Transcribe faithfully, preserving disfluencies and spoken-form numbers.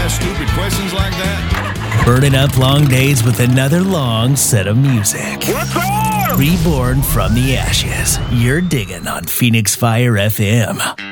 ask stupid questions like that? Burning up long days with another long set of music. What's up? Reborn from the ashes. You're digging on Phoenix Fire F M.